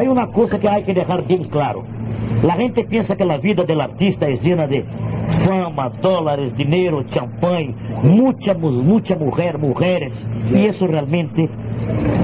Hay una cosa que hay que dejar bien claro. La gente piensa que la vida del artista es llena de fama, dólares, dinero, champanhe, mucha mujer, mujeres. Y eso realmente